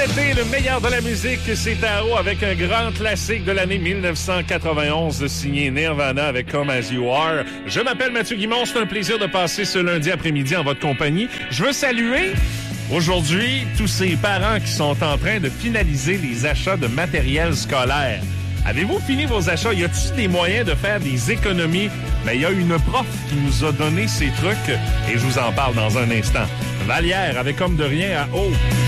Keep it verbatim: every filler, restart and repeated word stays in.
été, le meilleur de la musique, c'est Taro avec un grand classique de l'année dix-neuf cent quatre-vingt-onze signé Nirvana avec Come As You Are. Je m'appelle Mathieu Guimond, c'est un plaisir de passer ce lundi après-midi en votre compagnie. Je veux saluer aujourd'hui tous ces parents qui sont en train de finaliser les achats de matériel scolaire. Avez-vous fini vos achats? Y a-t-il des moyens de faire des économies? Ben, il y a une prof qui nous a donné ces trucs et je vous en parle dans un instant. Vallière avec Comme de rien à Haut.